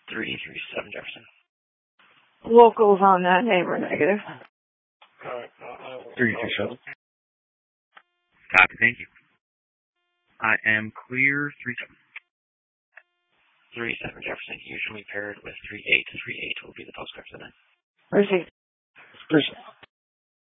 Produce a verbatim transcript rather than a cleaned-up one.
three three seven Jefferson. Locals on that neighbor negative. three three seven. Copy, thank you. I am clear three seven. three seven Jefferson, usually paired with three eight. three eight will be the postcard for the night. Received. Received.